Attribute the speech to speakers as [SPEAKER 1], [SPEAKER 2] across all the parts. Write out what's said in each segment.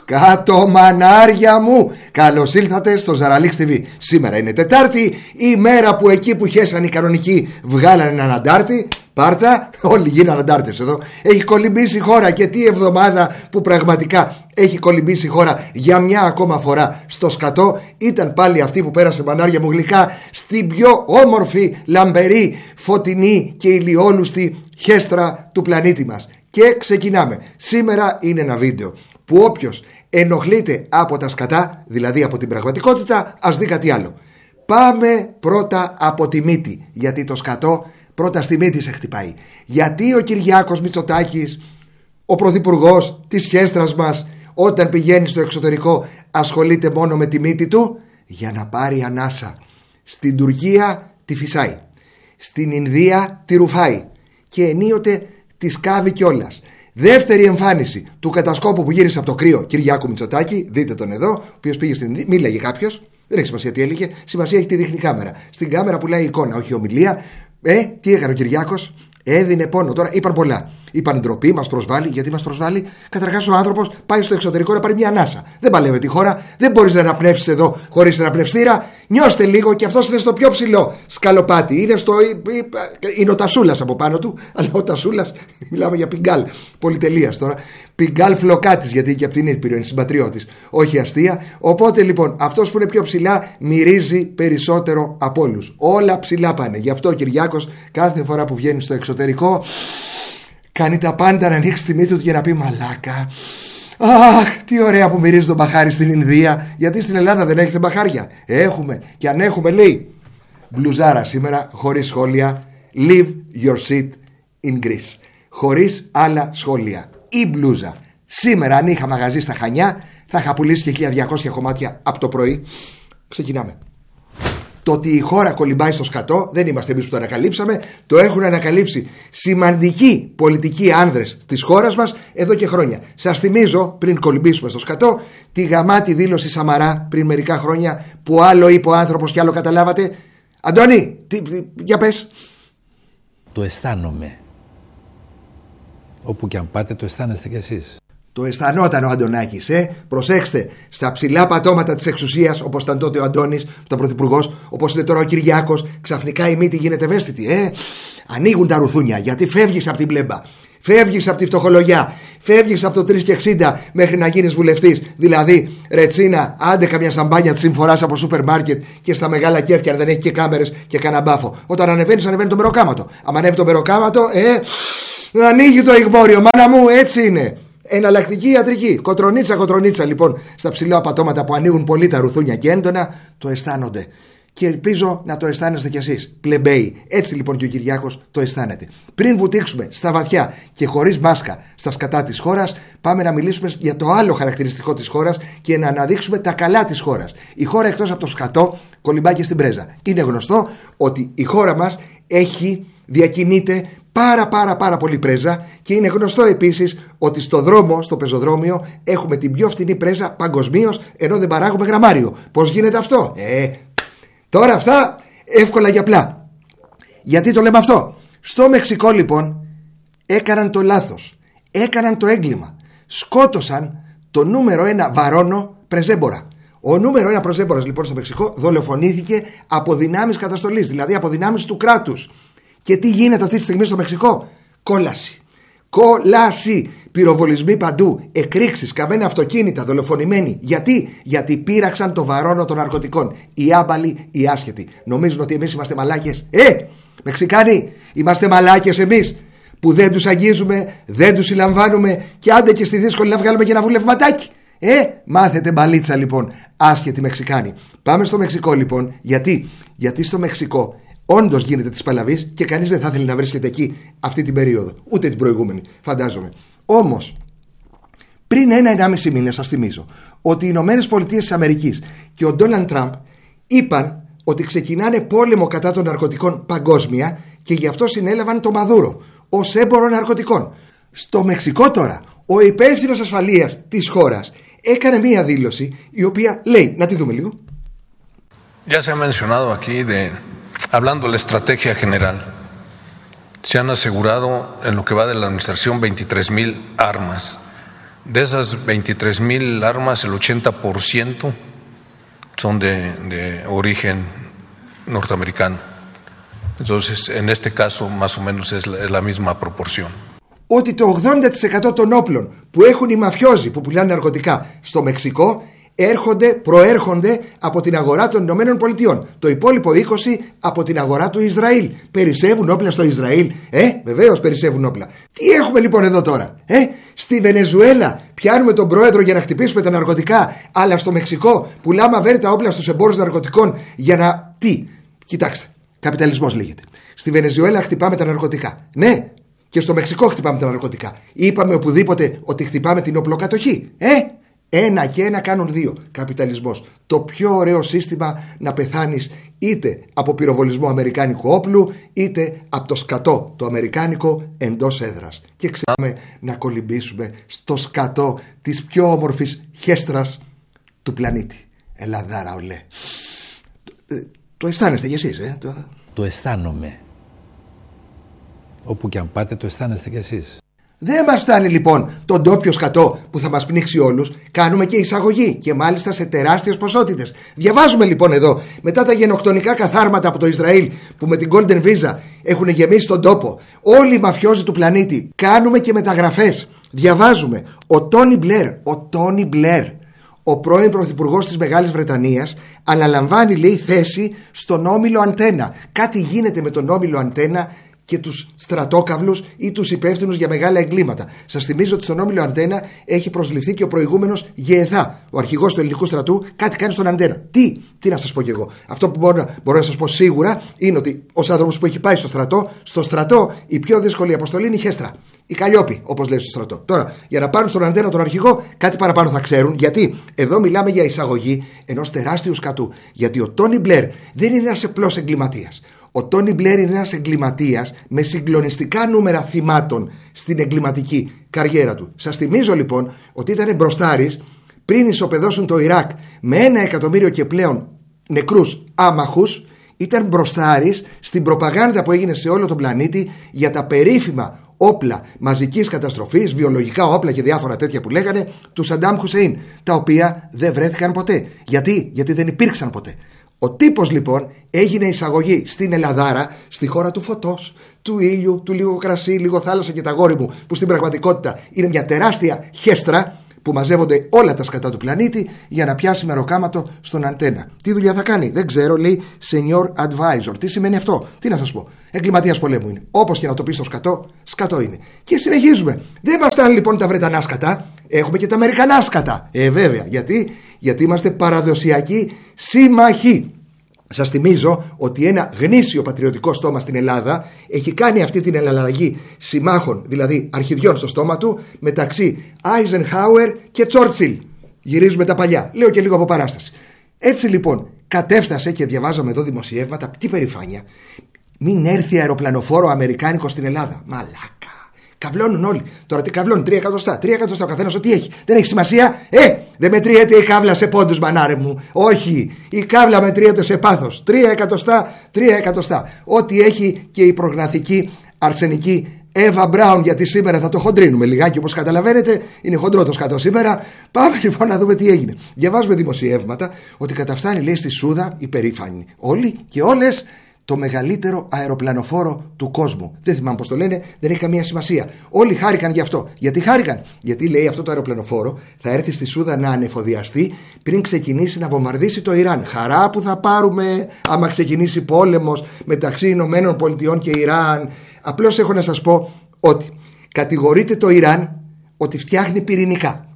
[SPEAKER 1] Σκάτω μανάρια μου. Καλώς ήλθατε στο Ζαραλίξ TV. Σήμερα είναι Τετάρτη, η μέρα που εκεί που χέσαν οι κανονικοί βγάλανε έναν αντάρτη. Πάρτα, όλοι γίνανε αντάρτες εδώ. Έχει κολυμπήσει η χώρα και τι εβδομάδα που πραγματικά έχει κολυμπήσει η χώρα για μια ακόμα φορά στο σκατό. Ήταν πάλι αυτή που πέρασε, μανάρια μου γλυκά, στην πιο όμορφη, λαμπερή, φωτεινή και ηλιόλουστη χέστρα του πλανήτη μας. Και ξεκινάμε. Σήμερα είναι ένα βίντεο που όποιος ενοχλείται από τα σκατά, δηλαδή από την πραγματικότητα, ας δει κάτι άλλο. Πάμε πρώτα από τη μύτη, γιατί το σκατό πρώτα στη μύτη σε χτυπάει. Γιατί ο Κυριάκος Μητσοτάκης, ο πρωθυπουργός της χέστρας μας, όταν πηγαίνει στο εξωτερικό ασχολείται μόνο με τη μύτη του για να πάρει ανάσα. Στην Τουρκία τη φυσάει, στην Ινδία τη ρουφάει και ενίοτε τη σκάβει κιόλας. Δεύτερη εμφάνιση του κατασκόπου που γύρισε από το κρύο Κυριάκου Μητσοτάκη, δείτε τον εδώ, ο οποίος πήγε στην Ινδία, μίλαγε κάποιος, δεν έχει σημασία τι έλεγε, σημασία έχει τη δείχνει κάμερα. Στην κάμερα πουλάει εικόνα, όχι ομιλία. Τι έκανε ο Κυριάκος? Έδινε πόνο. Τώρα είπαν πολλά. Είπαν ντροπή, μας προσβάλλει. Γιατί μας προσβάλλει? Καταρχάς ο άνθρωπος πάει στο εξωτερικό να πάρει μια ανάσα. Δεν παλεύει τη χώρα. Δεν μπορείς να αναπνεύσεις εδώ χωρίς αναπνευστήρα. Νιώστε λίγο, και αυτός είναι στο πιο ψηλό σκαλοπάτι. Είναι ο Τασούλας από πάνω του. Αλλά ο Τασούλας, μιλάμε για πιγκάλ πολυτελείας τώρα. Πιγκάλ φλοκάτης, γιατί και από την Ήπειρο είναι συμπατριώτης. Όχι αστεία. Οπότε λοιπόν αυτός που είναι πιο ψηλά μυρίζει περισσότερο από όλους. Όλα ψηλά πάνε. Γι' αυτό ο Κυριάκος κάθε φορά που βγαίνει στο εξωτερικό κάνει τα πάντα να ανοίξει τη μύτη του για να πει μαλάκα. Αχ, τι ωραία που μυρίζει τον μπαχάρι στην Ινδία. Γιατί στην Ελλάδα δεν έχετε μπαχάρια? Έχουμε. Και αν έχουμε, λέει, μπλουζάρα σήμερα, χωρίς σχόλια. Leave your seat in Greece. Χωρίς άλλα σχόλια. Η μπλούζα. Σήμερα, αν είχα μαγαζί στα Χανιά, θα είχα πουλήσει και 1200 κομμάτια από το πρωί. Ξεκινάμε. Το ότι η χώρα κολυμπάει στο σκατό δεν είμαστε εμείς που το ανακαλύψαμε. Το έχουν ανακαλύψει σημαντικοί πολιτικοί άνδρες της χώρας μας εδώ και χρόνια. Σας θυμίζω, πριν κολυμπήσουμε στο σκατό, τη γαμάτη δήλωση Σαμαρά πριν μερικά χρόνια, που άλλο είπε ο άνθρωπος και άλλο καταλάβατε. Αντώνη, για πες.
[SPEAKER 2] Το αισθάνομαι. Όπου και αν πάτε το αισθάνεστε κι εσείς.
[SPEAKER 1] Το αισθανόταν ο Αντωνάκης, Προσέξτε, στα ψηλά πατώματα της εξουσίας, όπως ήταν τότε ο Αντώνης, που ήταν πρωθυπουργός, όπως είναι τώρα ο Κυριάκος, ξαφνικά η μύτη γίνεται ευαίσθητη, Ανοίγουν τα ρουθούνια, γιατί φεύγεις από την πλέμπα, φεύγεις από τη φτωχολογιά, φεύγεις από το 3,60 μέχρι να γίνεις βουλευτής. Δηλαδή, ρετσίνα, άντε καμιά σαμπάνια τη συμφοράς από σούπερ μάρκετ και στα μεγάλα κέφια, αν δεν έχει και κάμερες και κανένα μπάφο. Όταν ανεβαίνει το μεροκάματο. Αν ανέβει το μεροκάματο, ανοίγει το ηγμόριο, μάνα μου, έτσι είναι. Εναλλακτική ιατρική. Κοτρονίτσα λοιπόν στα ψηλά πατώματα που ανοίγουν πολύ τα ρουθούνια και έντονα, το αισθάνονται. Και ελπίζω να το αισθάνεστε κι εσείς, πλεμπέοι. Έτσι λοιπόν και ο Κυριάκος το αισθάνεται. Πριν βουτήξουμε στα βαθιά και χωρίς μάσκα στα σκατά της χώρας, πάμε να μιλήσουμε για το άλλο χαρακτηριστικό της χώρας και να αναδείξουμε τα καλά της χώρας. Η χώρα, εκτός από το σκατό, κολυμπάει και στην πρέζα. Είναι γνωστό ότι η χώρα μας διακινείται πάρα πολύ πρέζα, και είναι γνωστό επίσης ότι στο δρόμο, στο πεζοδρόμιο, έχουμε την πιο φτηνή πρέζα παγκοσμίως, ενώ δεν παράγουμε γραμμάριο. Πώς γίνεται αυτό? Τώρα αυτά εύκολα και απλά. Γιατί το λέμε αυτό? Στο Μεξικό λοιπόν έκαναν το λάθος, έκαναν το έγκλημα. Σκότωσαν το νούμερο 1 βαρώνο πρεζέμπορα. Ο νούμερο 1 πρεζέμπορας λοιπόν στο Μεξικό δολοφονήθηκε από δυνάμεις καταστολής, δηλαδή από δυνάμεις του κράτους. Και τι γίνεται αυτή τη στιγμή στο Μεξικό? Κόλαση. Πυροβολισμοί παντού, εκρήξεις, καμένα αυτοκίνητα, δολοφονημένοι. Γιατί πήραξαν το βαρώνο των ναρκωτικών. Οι άμπαλοι, οι άσχετοι. Νομίζουν ότι εμείς είμαστε μαλάκες. Μεξικάνοι, είμαστε μαλάκες εμείς, που δεν τους αγγίζουμε, δεν τους συλλαμβάνουμε, και άντε και στη δύσκολη να βγάλουμε και ένα βουλευματάκι. Μάθετε μπαλίτσα λοιπόν, άσχετοι Μεξικάνοι. Πάμε στο Μεξικό λοιπόν. Γιατί στο Μεξικό όντως γίνεται της παλαβής και κανείς δεν θα ήθελε να βρίσκεται εκεί αυτή την περίοδο, ούτε την προηγούμενη, φαντάζομαι. Όμως, πριν 1,5 μήνα, σας θυμίζω ότι οι Ηνωμένες Πολιτείες της Αμερικής και ο Ντόναλντ Τραμπ είπαν ότι ξεκινάνε πόλεμο κατά των ναρκωτικών παγκόσμια, και γι' αυτό συνέλαβαν το Μαδούρο ως έμπορο ναρκωτικών. Στο Μεξικό τώρα, ο υπεύθυνος ασφαλείας της χώρας έκανε μία δήλωση η οποία λέει, να τη δούμε λίγο.
[SPEAKER 3] Ya se ha mencionado aquí hablando de la estrategia general, se han asegurado en lo que va de la administración 23,000 armas, De esas 23.000 armas, el 80% son de origen norteamericano. Entonces, en este caso, más o menos es la misma proporción.
[SPEAKER 1] Ότι το 80% των όπλων που έχουν οι μαφιόζοι που πουλάνε ναρκωτικά στο Μεξικό προέρχονται από την αγορά των Ηνωμένων Πολιτειών. Το υπόλοιπο 20% από την αγορά του Ισραήλ. Περισσεύουν όπλα στο Ισραήλ? Βεβαίως περισσεύουν όπλα. Τι έχουμε λοιπόν εδώ τώρα? Στη Βενεζουέλα πιάνουμε τον πρόεδρο για να χτυπήσουμε τα ναρκωτικά, αλλά στο Μεξικό πουλάμε αβέρτα όπλα στους εμπόρους ναρκωτικών για να... Τι? Κοιτάξτε, καπιταλισμός λέγεται. Στη Βενεζουέλα χτυπάμε τα ναρκωτικά. Ναι, και στο Μεξικό χτυπάμε τα ναρκωτικά. Είπαμε οπουδήποτε ότι χτυπάμε την οπλοκατοχή? Ένα και ένα κάνουν δύο. Καπιταλισμός. Το πιο ωραίο σύστημα να πεθάνεις είτε από πυροβολισμό αμερικάνικου όπλου, είτε από το σκατό το αμερικάνικο εντός έδρας. Και ξέρουμε να κολυμπήσουμε στο σκατό της πιο όμορφης χέστρας του πλανήτη. Ελλαδάρα ολέ. Το αισθάνεστε κι εσείς?
[SPEAKER 2] Το αισθάνομαι. Όπου και αν πάτε το αισθάνεστε κι εσείς.
[SPEAKER 1] Δεν μας φτάνει λοιπόν το ντόπιο σκατό που θα μας πνίξει όλους. Κάνουμε και εισαγωγή, και μάλιστα σε τεράστιες ποσότητες. Διαβάζουμε λοιπόν εδώ, μετά τα γενοκτονικά καθάρματα από το Ισραήλ που με την Golden Visa έχουν γεμίσει τον τόπο, όλοι οι μαφιόζοι του πλανήτη, κάνουμε και μεταγραφές. Διαβάζουμε, ο Τόνι Μπλερ, ο πρώην πρωθυπουργός της Μεγάλης Βρετανίας, αναλαμβάνει, λέει, θέση στον όμιλο Αντένα. Κάτι γίνεται με τον όμιλο Αντένα και τους στρατόκαυλους ή τους υπεύθυνους για μεγάλα εγκλήματα. Σας θυμίζω ότι στον όμιλο Αντένα έχει προσληφθεί και ο προηγούμενος Γεεθά, ο αρχηγός του ελληνικού στρατού. Κάτι κάνει στον Αντένα. Τι να σας πω κι εγώ? Αυτό που μπορώ να σας πω σίγουρα είναι ότι ως άνθρωπος που έχει πάει στο στρατό η πιο δύσκολη αποστολή είναι η χέστρα. Η Καλλιόπη, όπως λέει στο στρατό. Τώρα, για να πάρουν στον Αντένα τον αρχηγό, κάτι παραπάνω θα ξέρουν. Γιατί εδώ μιλάμε για εισαγωγή ενός τεράστιου σκατού. Γιατί ο Τόνι Μπλερ δεν είναι ένας απλός εγκληματίας. Ο Τόνι Μπλερ είναι ένας εγκληματίας με συγκλονιστικά νούμερα θυμάτων στην εγκληματική καριέρα του. Σας θυμίζω λοιπόν ότι ήταν μπροστάρης πριν ισοπεδώσουν το Ιράκ με 1 εκατομμύριο και πλέον νεκρούς άμαχους. Ήταν μπροστάρης στην προπαγάνδα που έγινε σε όλο τον πλανήτη για τα περίφημα όπλα μαζικής καταστροφής, βιολογικά όπλα και διάφορα τέτοια που λέγανε του Σαντάμ Χουσέιν, τα οποία δεν βρέθηκαν ποτέ. Γιατί δεν υπήρξαν ποτέ. Ο τύπος λοιπόν έγινε εισαγωγή στην Ελλαδάρα, στη χώρα του φωτός, του ήλιου, του λίγο κρασί, λίγο θάλασσα και τα γόρι μου, που στην πραγματικότητα είναι μια τεράστια χέστρα που μαζεύονται όλα τα σκατά του πλανήτη για να πιάσει μεροκάματο στον Αντένα. Τι δουλειά θα κάνει? Δεν ξέρω, λέει Senior Advisor. Τι σημαίνει αυτό? Τι να σας πω? Εγκληματίας πολέμου είναι. Όπως και να το πει στο σκατό, σκατό είναι. Και συνεχίζουμε. Δεν μας φτάνουν λοιπόν τα Βρετανά σκατά. Έχουμε και τα Αμερικανά σκατά. Βέβαια. Γιατί είμαστε παραδοσιακοί σύμμαχοι. Σας θυμίζω ότι ένα γνήσιο πατριωτικό στόμα στην Ελλάδα έχει κάνει αυτή την εναλλαγή συμμάχων, δηλαδή αρχιδιών στο στόμα του, μεταξύ Άιζενχάουερ και Τσόρτσιλ. Γυρίζουμε τα παλιά. Λέω και λίγο από παράσταση. Έτσι λοιπόν κατέφτασε, και διαβάζαμε εδώ δημοσιεύματα, τι περηφάνεια, μην έρθει αεροπλανοφόρο αμερικάνικο στην Ελλάδα. Μαλάκα. Καυλώνουν όλοι. Τώρα τι καυλώνουν? 3 εκατοστά. 3 εκατοστά ο καθένας ό,τι έχει. Δεν έχει σημασία. Δεν μετριέται η καύλα σε πόντους, μανάρε μου. Όχι. Η καύλα μετριέται σε πάθος. 3 εκατοστά, 3 εκατοστά. Ό,τι έχει και η προγναθική αρσενική Εύα Μπράουν, γιατί σήμερα θα το χοντρίνουμε λιγάκι, όπως καταλαβαίνετε. Είναι χοντρό το σκατό σήμερα. Πάμε λοιπόν να δούμε τι έγινε. Διαβάζουμε δημοσιεύματα ότι καταφτάνει, λέει, στη Σούδα οι περήφανοι. Όλοι και όλες, το μεγαλύτερο αεροπλανοφόρο του κόσμου. Δεν θυμάμαι πώς το λένε, δεν έχει καμία σημασία. Όλοι χάρηκαν γι' αυτό. Γιατί χάρηκαν? Γιατί, λέει, αυτό το αεροπλανοφόρο θα έρθει στη Σούδα να ανεφοδιαστεί πριν ξεκινήσει να βομβαρδίσει το Ιράν. Χαρά που θα πάρουμε άμα ξεκινήσει πόλεμος μεταξύ Ηνωμένων Πολιτειών και Ιράν. Απλώς έχω να σας πω ότι κατηγορείται το Ιράν ότι φτιάχνει πυρηνικά.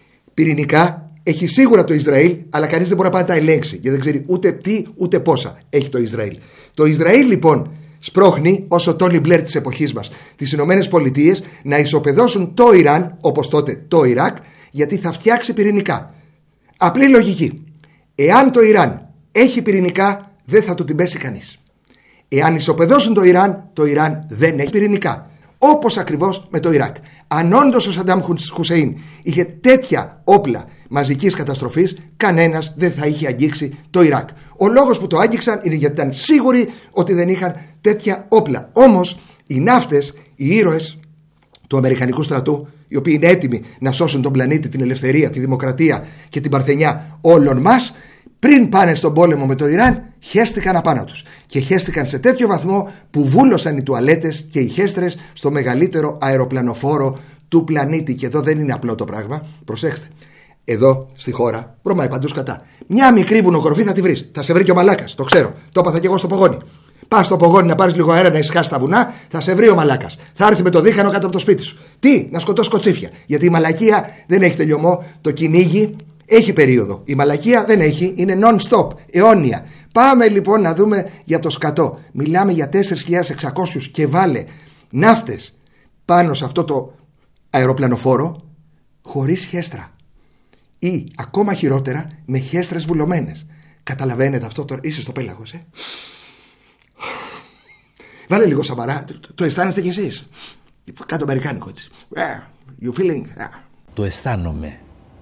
[SPEAKER 1] Πυρηνικά έχει σίγουρα το Ισραήλ, αλλά κανείς δεν μπορεί να πάει να τα ελέγξει και δεν ξέρει ούτε τι ούτε πόσα έχει το Ισραήλ. Το Ισραήλ λοιπόν σπρώχνει, όσο Τόνι Μπλερ της εποχής μας, τις Ηνωμένες Πολιτείες να ισοπεδώσουν το Ιράν, όπως τότε το Ιράκ, γιατί θα φτιάξει πυρηνικά. Απλή λογική. Εάν το Ιράν έχει πυρηνικά, δεν θα του την πέσει κανείς. Εάν ισοπεδώσουν το Ιράν δεν έχει πυρηνικά. Όπως ακριβώς με το Ιράκ. Αν όντως ο Σαντάμ Χουσέιν είχε τέτοια όπλα μαζικής καταστροφής, κανένας δεν θα είχε αγγίξει το Ιράκ. Ο λόγος που το άγγιξαν είναι γιατί ήταν σίγουροι ότι δεν είχαν τέτοια όπλα. Όμως οι ναύτες, οι ήρωες του Αμερικανικού στρατού, οι οποίοι είναι έτοιμοι να σώσουν τον πλανήτη, την ελευθερία, τη δημοκρατία και την παρθενιά όλων μας, πριν πάνε στον πόλεμο με το Ιράν, χέστηκαν απάνω τους. Και χέστηκαν σε τέτοιο βαθμό που βούλωσαν οι τουαλέτες και οι χέστρες στο μεγαλύτερο αεροπλανοφόρο του πλανήτη. Και εδώ δεν είναι απλό το πράγμα. Προσέξτε. Εδώ στη χώρα βρωμάει παντού σκατά. Μια μικρή βουνοκορφή θα τη βρεις. Θα σε βρει και ο μαλάκας. Το ξέρω. Το έπαθα και εγώ στο Πογόνι. Πας στο Πογόνι να πάρεις λίγο αέρα να ησυχάσεις τα βουνά, θα σε βρει ο μαλάκας. Θα έρθει με το δίχανο κάτω από το σπίτι σου. Τι, να σκοτώσει κοτσίφια. Γιατί η μαλακία δεν έχει τελειωμό. Το κυνήγι έχει περίοδο. Η μαλακία δεν έχει, είναι non-stop, αιώνια. Πάμε λοιπόν να δούμε για το σκατό. Μιλάμε για 4.600 και βάλε ναύτες πάνω σε αυτό το αεροπλανοφόρο χωρίς χέστρα. Ή ακόμα χειρότερα με χέστρες βουλωμένες. Καταλαβαίνετε αυτό τώρα, είσαι στο πέλαγος, Βάλε λίγο Σαμαρά, το αισθάνεστε κι εσείς. Κάτω αμερικάνικο έτσι. You feeling?
[SPEAKER 2] Το αισθάνομαι.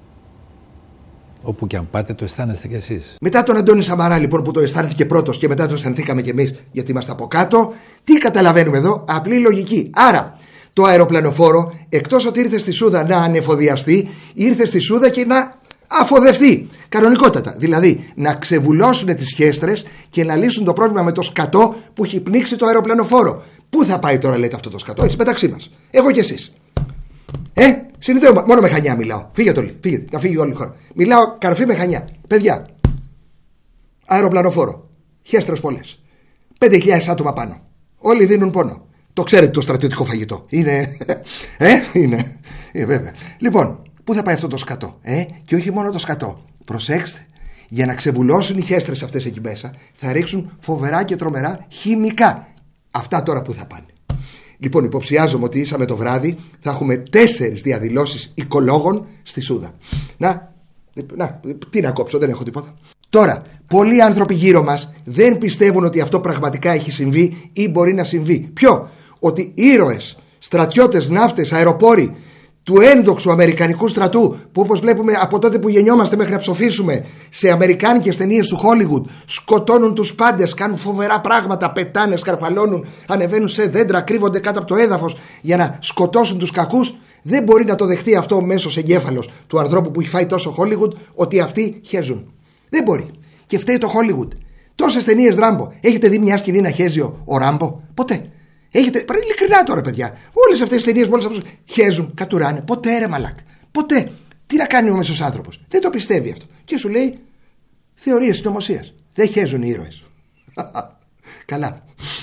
[SPEAKER 2] Όπου και αν πάτε το αισθάνεστε κι εσείς.
[SPEAKER 1] Μετά τον Αντώνη Σαμαρά λοιπόν που το αισθάνθηκε πρώτος και μετά το αισθανθήκαμε κι εμείς γιατί είμαστε από κάτω, τι καταλαβαίνουμε εδώ? Απλή λογική. Άρα το αεροπλανοφόρο εκτός ότι ήρθε στη Σούδα να ανεφοδιαστεί, ήρθε στη Σούδα και να αφοδευτεί. Κανονικότατα. Δηλαδή να ξεβουλώσουν τις χέστρες και να λύσουν το πρόβλημα με το σκατό που έχει πνίξει το αεροπλανοφόρο. Πού θα πάει τώρα, λέτε, αυτό το σκατό? Έτσι μεταξύ μας. Εγώ και εσείς. Συνειδητεύω, μόνο με Χανιά μιλάω. Φύγετε όλοι. Φύγετε, να φύγει όλη η χώρα. Μιλάω καρφί με Χανιά. Παιδιά, αεροπλανοφόρο. Χέστρες πολλές. 5.000 άτομα πάνω. Όλοι δίνουν πόνο. Το ξέρετε το στρατιωτικό φαγητό. Είναι. Είναι. Βέβαια. Λοιπόν, πού θα πάει αυτό το σκατό? Και όχι μόνο το σκατό. Προσέξτε. Για να ξεβουλώσουν οι χέστρες αυτές εκεί μέσα, θα ρίξουν φοβερά και τρομερά χημικά. Αυτά τώρα που θα πάνε. Λοιπόν, υποψιάζομαι ότι ήσαμε το βράδυ θα έχουμε 4 διαδηλώσεις οικολόγων στη Σούδα. Να, τι να κόψω, δεν έχω τίποτα. Τώρα, πολλοί άνθρωποι γύρω μας δεν πιστεύουν ότι αυτό πραγματικά έχει συμβεί ή μπορεί να συμβεί. Ποιο? Ότι ήρωες, στρατιώτες, ναύτες, αεροπόροι του ένδοξου αμερικανικού στρατού, που όπως βλέπουμε από τότε που γεννιόμαστε μέχρι να ψοφήσουμε σε αμερικάνικες ταινίες του Hollywood, σκοτώνουν τους πάντες, κάνουν φοβερά πράγματα, πετάνε, σκαρφαλώνουν, ανεβαίνουν σε δέντρα, κρύβονται κάτω από το έδαφος για να σκοτώσουν τους κακούς, δεν μπορεί να το δεχτεί αυτό ο μέσος εγκέφαλος του ανθρώπου που έχει φάει τόσο Hollywood, ότι αυτοί χέζουν. Δεν μπορεί. Και φταίει το Hollywood. Τόσες ταινίες Ράμπο. Έχετε δει μια σκηνή να χέζει ο Ράμπο? Ποτέ. Έχετε, ειλικρινά τώρα, παιδιά, όλες αυτές τις ταινίες, όλες αυτές χέζουν, κατουράνε. Ποτέ, ρε μαλάκ. Ποτέ. Τι να κάνει ο μέσος άνθρωπος? Δεν το πιστεύει αυτό. Και σου λέει θεωρίες συνωμοσίας. Δεν χέζουν οι ήρωες. Καλά.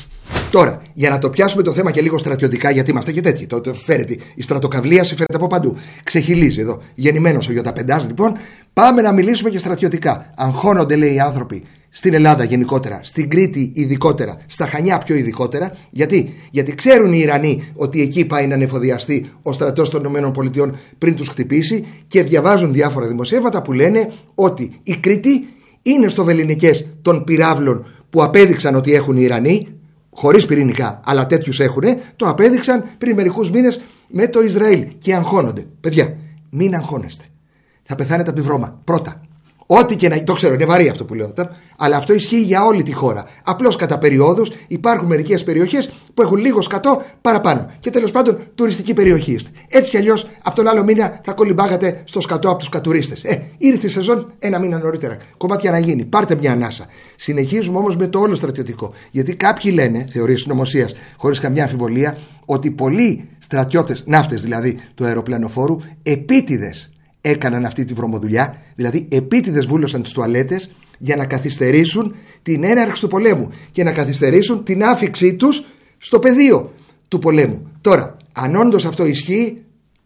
[SPEAKER 1] Τώρα, για να το πιάσουμε το θέμα και λίγο στρατιωτικά, γιατί είμαστε και τέτοιοι. Το φέρεται, η στρατοκαυλίαση φέρεται από παντού. Ξεχυλίζει εδώ. Γεννημένος ο Ιωταπεντάς, λοιπόν. Πάμε να μιλήσουμε και στρατιωτικά. Αγχώνονται, λέει, οι άνθρωποι στην Ελλάδα γενικότερα, στην Κρήτη ειδικότερα, στα Χανιά πιο ειδικότερα. Γιατί ξέρουν οι Ιρανοί ότι εκεί πάει να ανεφοδιαστεί ο στρατός των ΗΠΑ πριν τους χτυπήσει, και διαβάζουν διάφορα δημοσιεύματα που λένε ότι η Κρήτη είναι στο βεληνικές των πυράβλων που απέδειξαν ότι έχουν οι Ιρανοί. Χωρίς πυρηνικά, αλλά τέτοιους έχουνε. Το απέδειξαν πριν μερικούς μήνες με το Ισραήλ και αγχώνονται. Παιδιά, μην αγχώνεστε. Θα πεθάνετε από τη βρώμα. Πρώτα. Ό,τι και να. Το ξέρω, είναι βαρύ αυτό που λέω. Αλλά αυτό ισχύει για όλη τη χώρα. Απλώς κατά περιόδους υπάρχουν μερικές περιοχές που έχουν λίγο σκατό παραπάνω. Και τέλος πάντων τουριστική περιοχή είστε. Έτσι κι αλλιώς από τον άλλο μήνα θα κολυμπάγατε στο σκατό από τους κατουρίστες. Ήρθε η σεζόν 1 μήνα νωρίτερα. Κομμάτια να γίνει. Πάρτε μια ανάσα. Συνεχίζουμε όμως με το όλο στρατιωτικό. Γιατί κάποιοι λένε, θεωρίες συνωμοσίας, χωρίς καμιά αμφιβολία, ότι πολλοί στρατιώτες, ναύτες δηλαδή του αεροπλανοφόρου, επίτηδες έκαναν αυτή τη βρωμοδουλειά, δηλαδή επίτηδες βούλωσαν τις τουαλέτες για να καθυστερήσουν την έναρξη του πολέμου και να καθυστερήσουν την άφιξή τους στο πεδίο του πολέμου. Τώρα, αν όντως αυτό ισχύει,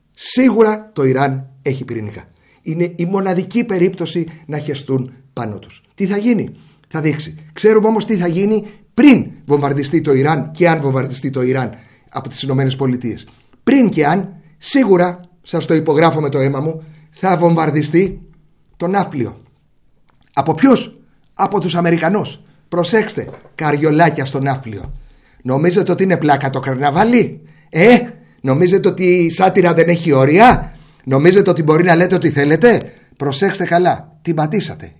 [SPEAKER 1] σίγουρα το Ιράν έχει πυρηνικά. Είναι η μοναδική περίπτωση να χεστούν πάνω τους. Τι θα γίνει? Θα δείξει. Ξέρουμε όμως τι θα γίνει πριν βομβαρδιστεί το Ιράν, και αν βομβαρδιστεί το Ιράν από τις ΗΠΑ. Πριν και αν, σίγουρα, σας το υπογράφω με το αίμα μου, θα βομβαρδιστεί το ναύπλιο. Από ποιους? Από τους Αμερικανούς. Προσέξτε, καριολάκια στο ναύπλιο. Νομίζετε ότι είναι πλάκα το καρναβάλι? Νομίζετε ότι η σάτυρα δεν έχει όρια? Νομίζετε ότι μπορεί να λέτε ό,τι θέλετε? Προσέξτε καλά, την πατήσατε.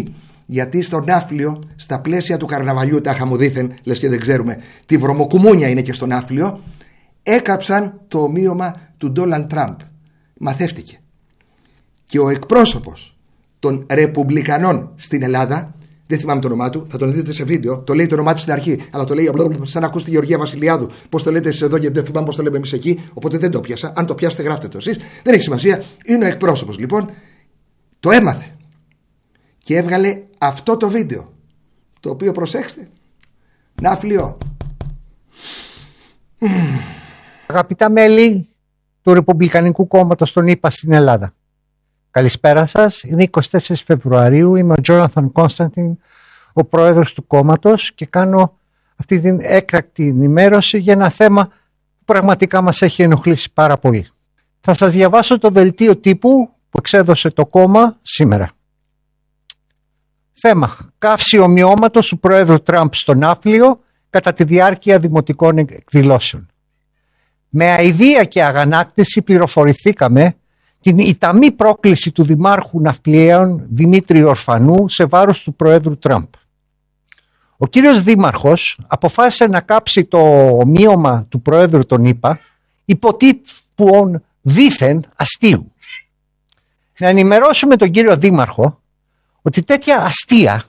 [SPEAKER 1] Γιατί στο ναύπλιο, στα πλαίσια του καρναβαλιού, τα χαμουδίθεν, λες και δεν ξέρουμε τι βρωμοκουμούνια είναι και στο ναύπλιο, έκαψαν το ομοίωμα του Ντόναλντ Τραμπ. μαθεύτηκε. Και ο εκπρόσωπος των Ρεπουμπλικανών στην Ελλάδα, δεν θυμάμαι το όνομά του, θα τον δείτε σε βίντεο, το λέει το όνομά του στην αρχή, αλλά το λέει σαν να ακούσει τη Γεωργία Βασιλιάδου. Πώς το λέτε εσείς εδώ, γιατί δεν θυμάμαι πώς το λέμε εμείς εκεί, οπότε δεν το πιάσα. Αν το πιάσετε, γράφτε το εσείς. Δεν έχει σημασία. Είναι ο εκπρόσωπος λοιπόν, το έμαθε και έβγαλε αυτό το βίντεο, το οποίο, προσέξτε, ναύλιο.
[SPEAKER 4] Αγαπητά μέλη του Ρεπουμπλικανικού Κόμματος των ΗΠΑ στην Ελλάδα, καλησπέρα σας. Είναι 24 Φεβρουαρίου, είμαι ο Τζόναθαν Κόνσταντιν, ο πρόεδρος του κόμματος, και κάνω αυτή την έκτακτη ενημέρωση για ένα θέμα που πραγματικά μας έχει ενοχλήσει πάρα πολύ. Θα σας διαβάσω το δελτίο τύπου που εξέδωσε το κόμμα σήμερα. Θέμα: καύση ομοιώματος του πρόεδρου Τραμπ στο ναύπλιο κατά τη διάρκεια δημοτικών εκδηλώσεων. Με αηδία και αγανάκτηση πληροφορηθήκαμε την ηταμή πρόκληση του Δημάρχου Ναυπλιαίων Δημήτρη Ορφανού σε βάρος του Προέδρου Τραμπ. Ο κύριος Δήμαρχος αποφάσισε να κάψει το ομοίωμα του Προέδρου των ΗΠΑ υποτύπων δήθεν αστείου. Να ενημερώσουμε τον κύριο Δήμαρχο ότι τέτοια αστεία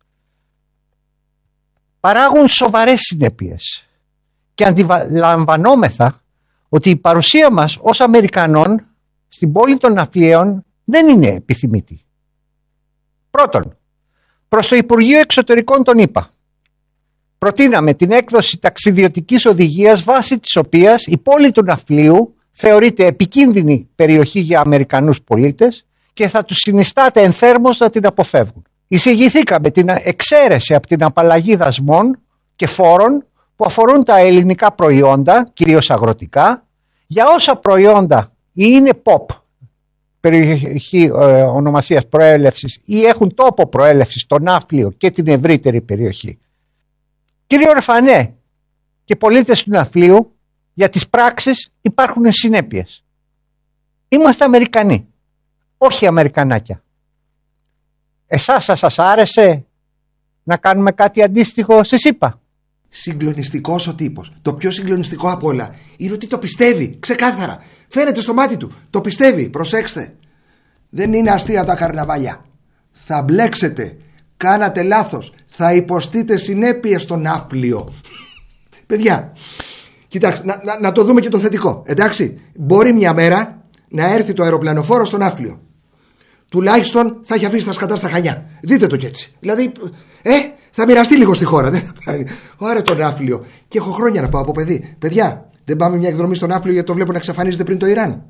[SPEAKER 4] παράγουν σοβαρές συνέπειες και αντιλαμβανόμεθα ότι η παρουσία μας ως Αμερικανών στην πόλη των Ναυπλιαίων δεν είναι επιθυμητή. Πρώτον, προς το Υπουργείο Εξωτερικών των ΗΠΑ προτείναμε την έκδοση ταξιδιωτικής οδηγίας βάσει της οποίας η πόλη του Ναυπλίου θεωρείται επικίνδυνη περιοχή για Αμερικανούς πολίτες και θα τους συνιστάται ενθέρμως να την αποφεύγουν. Εισηγηθήκαμε την εξαίρεση από την απαλλαγή δασμών και φόρων που αφορούν τα ελληνικά προϊόντα, κυρίως αγροτικά, για όσα προϊόντα είναι POP, περιοχή ονομασίας προέλευσης, ή έχουν τόπο προέλευσης στο ναύπλιο και την ευρύτερη περιοχή. Κύριε Ορφανέ και πολίτες του ναυπλίου, για τις πράξεις υπάρχουν συνέπειες. Είμαστε Αμερικανοί, όχι Αμερικανάκια. Εσάς σας άρεσε να κάνουμε κάτι αντίστοιχο στις ΗΠΑ?
[SPEAKER 1] Συγκλονιστικός ο τύπος. Το πιο συγκλονιστικό απ' όλα είναι ότι το πιστεύει ξεκάθαρα. Φαίνεται στο μάτι του. Το πιστεύει. Προσέξτε. Δεν είναι αστεία τα καρναβάλια. Θα μπλέξετε. Κάνατε λάθος. Θα υποστείτε συνέπειες στο ναύπλιο. Παιδιά, κοιτάξτε, να το δούμε και το θετικό. Εντάξει, μπορεί μια μέρα να έρθει το αεροπλανοφόρο στο ναύπλιο. Τουλάχιστον θα έχει αφήσει τα σκατά στα Χανιά. Δείτε το κι έτσι. Δηλαδή, θα μοιραστεί λίγο στη χώρα. Δεν θα πάρει. Ωραία, το ναύπλιο. Και έχω χρόνια να πάω από παιδί. Παιδιά, δεν πάμε μια εκδρομή στο ναύπλιο γιατί το βλέπω να εξαφανίζεται πριν το Ιράν.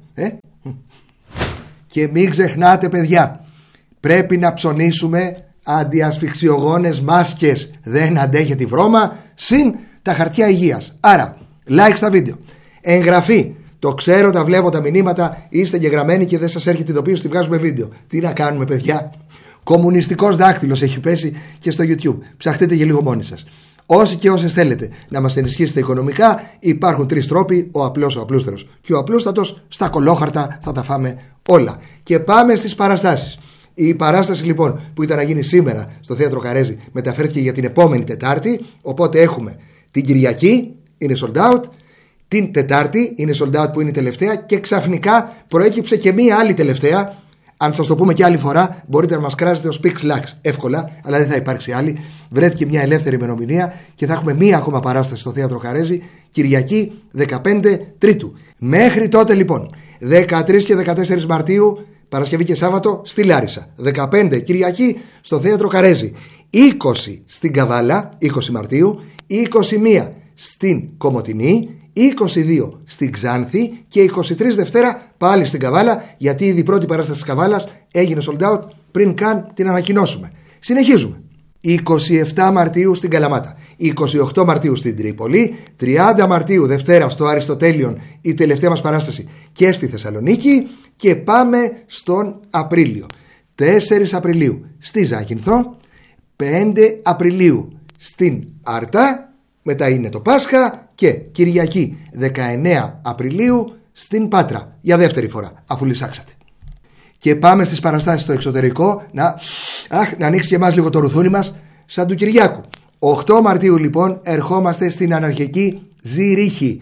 [SPEAKER 1] Και μην ξεχνάτε, παιδιά, πρέπει να ψωνίσουμε αντιασφυξιογόνες μάσκες. Δεν αντέχει τη βρώμα. Συν τα χαρτιά υγείας. Άρα, like στα βίντεο. Εγγραφή. Το ξέρω, τα βλέπω τα μηνύματα. Είστε εγγεγραμμένοι και δεν σας έρχεται ειδοποίηση. Τη βγάζουμε βίντεο. Τι να κάνουμε, παιδιά. Κομμουνιστικός δάκτυλος έχει πέσει και στο YouTube. Ψαχτείτε για λίγο μόνοι σας. Όσοι και όσες θέλετε να μας ενισχύσετε οικονομικά, υπάρχουν 3 τρόποι: ο απλός, ο απλούστερος και ο απλούστατος. Στα κολόχαρτα θα τα φάμε όλα. Και πάμε στις παραστάσεις. Η παράσταση λοιπόν που ήταν να γίνει σήμερα στο Θέατρο Καρέζη μεταφέρθηκε για την επόμενη Τετάρτη. Οπότε έχουμε την Κυριακή, είναι sold out. Την Τετάρτη είναι sold out που είναι η τελευταία. Και ξαφνικά προέκυψε και μία άλλη τελευταία. Αν σας το πούμε και άλλη φορά, μπορείτε να μας κράζετε ως Pixlax εύκολα, αλλά δεν θα υπάρξει άλλη. Βρέθηκε μια ελεύθερη ημερομηνία και θα έχουμε μία ακόμα παράσταση στο Θέατρο Χαρέζη, Κυριακή 15 Τρίτου. Μέχρι τότε λοιπόν, 13 και 14 Μαρτίου, Παρασκευή και Σάββατο στη Λάρισα. 15 Κυριακή στο Θέατρο Χαρέζη. 20 στην Καβάλα, 20 Μαρτίου. 21 στην Κομοτηνή. 22 στην Ξάνθη και 23 Δευτέρα πάλι στην Καβάλα, γιατί ήδη η πρώτη παράσταση της Καβάλας έγινε sold out πριν καν την ανακοινώσουμε. Συνεχίζουμε. 27 Μαρτίου στην Καλαμάτα, 28 Μαρτίου στην Τρίπολη, 30 Μαρτίου Δευτέρα στο Αριστοτέλειον η τελευταία μας παράσταση και στη Θεσσαλονίκη, και πάμε στον Απρίλιο. 4 Απριλίου στη Ζάκυνθο, 5 Απριλίου στην Άρτα, μετά είναι το Πάσχα, και Κυριακή 19 Απριλίου στην Πάτρα για δεύτερη φορά, αφού λυσάξατε. Και πάμε στις παραστάσεις στο εξωτερικό. Να ανοίξει και εμάς λίγο το ρουθούνι μας, σαν του Κυριάκου. 8 Μαρτίου λοιπόν ερχόμαστε στην αναρχική Ζηρίχη,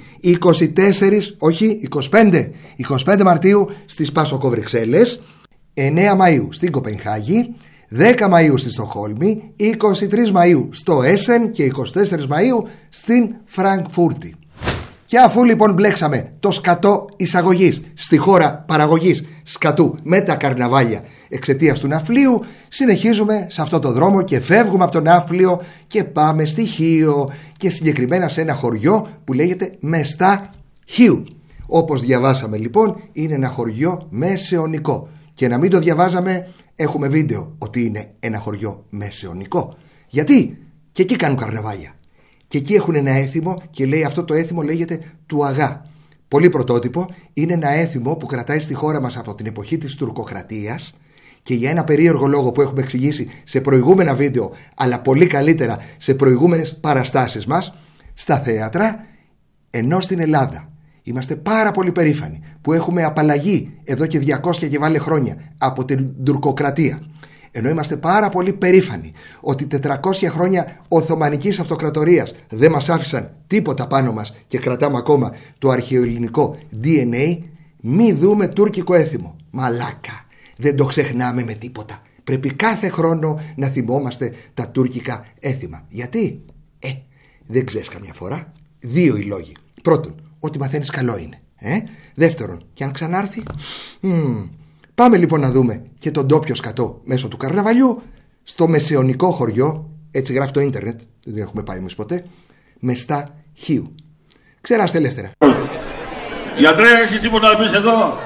[SPEAKER 1] 25 Μαρτίου στις Πάσοκο Βρυξέλλες, 9 Μαΐου στην Κοπενχάγη, 10 Μαΐου στη Στοκχόλμη, 23 Μαΐου στο Έσεν και 24 Μαΐου στην Φραγκφούρτη. Και αφού λοιπόν μπλέξαμε το σκατό εισαγωγής στη χώρα παραγωγής σκατού με τα καρναβάλια εξαιτίας του ναυπλίου, συνεχίζουμε σε αυτό το δρόμο και φεύγουμε από το ναύπλιο και πάμε στη Χίο, και συγκεκριμένα σε ένα χωριό που λέγεται Μεστά Χίου. Όπως διαβάσαμε λοιπόν, είναι ένα χωριό μεσαιωνικό, και να μην το διαβάζαμε, έχουμε βίντεο ότι είναι ένα χωριό μεσαιωνικό. Γιατί? Και εκεί κάνουν καρναβάλια. Και εκεί έχουν ένα έθιμο, και λέει, αυτό το έθιμο λέγεται του Αγά. Πολύ πρωτότυπο. Είναι ένα έθιμο που κρατάει στη χώρα μας από την εποχή της τουρκοκρατίας, και για ένα περίεργο λόγο που έχουμε εξηγήσει σε προηγούμενα βίντεο, αλλά πολύ καλύτερα σε προηγούμενες παραστάσεις μας στα θέατρα. Ενώ στην Ελλάδα είμαστε πάρα πολύ περήφανοι που έχουμε απαλλαγεί εδώ και 200 και βάλε χρόνια από την τουρκοκρατία, ενώ είμαστε πάρα πολύ περήφανοι ότι 400 χρόνια Οθωμανικής Αυτοκρατορίας δεν μας άφησαν τίποτα πάνω μας και κρατάμε ακόμα το αρχαιοελληνικό DNA, μη δούμε τουρκικό έθιμο. Μαλάκα, δεν το ξεχνάμε με τίποτα. Πρέπει κάθε χρόνο να θυμόμαστε τα τουρκικά έθιμα. Γιατί? Δεν ξέρεις καμιά φορά. Δύο οι λόγοι. Πρώτον, ότι μαθαίνεις καλό είναι. Δεύτερον, και αν ξανάρθει. Πάμε λοιπόν να δούμε και τον ντόπιο σκατό μέσω του καρναβαλιού στο μεσαιωνικό χωριό, έτσι γράφει το ίντερνετ, δεν έχουμε πάει εμείς ποτέ, Μεστά Χίου. Ξεράστε ελεύθερα.
[SPEAKER 5] Γιατρέ, έχεις τίποτα να πεις εδώ?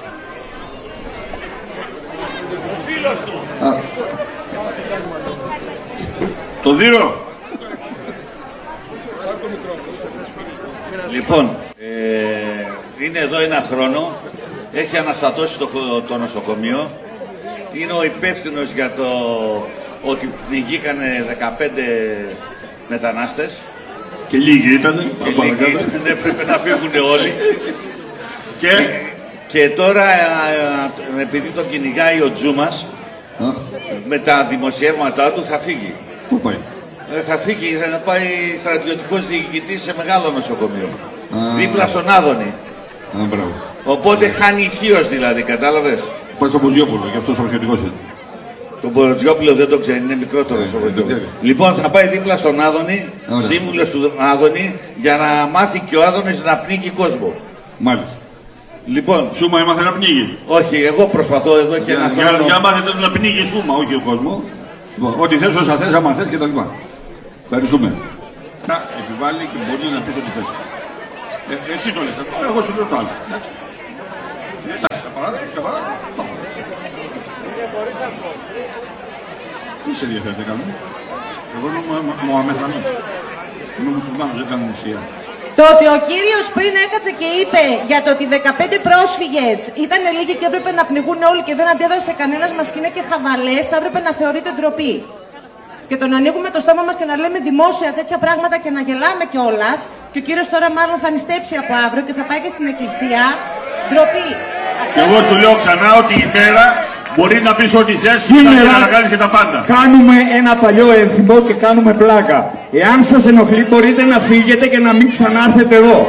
[SPEAKER 5] Το δίρο.
[SPEAKER 6] Λοιπόν, είναι εδώ ένα χρόνο, έχει αναστατώσει το νοσοκομείο, είναι ο υπεύθυνος για το ότι πνιγήκανε 15 μετανάστες.
[SPEAKER 5] Και λίγοι ήτανε.
[SPEAKER 6] Και λίγοι ήτανε, έπρεπε να φύγουν όλοι. Και τώρα, επειδή τον κυνηγάει ο Τζούμας, με τα δημοσιεύματά του θα φύγει.
[SPEAKER 5] Πού πάει?
[SPEAKER 6] Θα φύγει, θα πάει στρατιωτικός διοικητής σε μεγάλο νοσοκομείο. Δίπλα στον Άδωνη. Οπότε χάνει η Χίος δηλαδή, κατάλαβες.
[SPEAKER 5] Πάει στο Πορτζιόπουλο, και αυτός στρατιωτικός είναι.
[SPEAKER 6] Το Πορτζιόπουλο δεν το ξέρει, είναι μικρότερο νοσοκομείο. Λοιπόν, θα πάει δίπλα στον Άδωνη, σύμβουλος του Άδωνη, για να μάθει και ο Άδωνης να πνίγει κόσμο.
[SPEAKER 5] Μάλιστα.
[SPEAKER 6] Λοιπόν,
[SPEAKER 5] Σούμα έμαθε να πνίγει.
[SPEAKER 6] Όχι, εγώ προσπαθώ εδώ και ένα χρόνο.
[SPEAKER 5] Για μάθετε να πνίγει Σούμα, όχι ο κόσμο. Ό,τι θες, όσα θες, άμα θες και τα λοιπά. Ευχαριστούμε. Να επιβάλλει και μπορεί να πεις ό,τι θες. Εσύ το λες, εγώ σου λέω το άλλο. Εντάξει, τα παράδειγμα. Τι σε ενδιαφέρει να κάνουμε? Εγώ είμαι ο αμεθανός. Είμαι μουσουλμάνος, δεν κάνω ουσία.
[SPEAKER 7] Το ότι ο κύριος πριν έκατσε και είπε για το ότι 15 πρόσφυγες ήταν λίγοι και έπρεπε να πνιγούν όλοι και δεν αντέδρασε κανένας μας και είναι και χαβαλές, θα έπρεπε να θεωρείται ντροπή. Και το να ανοίγουμε το στόμα μας και να λέμε δημόσια τέτοια πράγματα και να γελάμε κιόλας, και ο κύριος τώρα μάλλον θα νηστέψει από αύριο και θα πάει και στην εκκλησία, ντροπή.
[SPEAKER 5] Και εγώ σου λέω ξανά ότι η μέρα μπορεί να πεις ό,τι θες, σήμερα να κάνεις και τα πάντα.
[SPEAKER 8] Κάνουμε ένα παλιό έθιμο και κάνουμε πλάκα. Εάν σας ενοχλεί μπορείτε να φύγετε και να μην ξανάρθετε εδώ.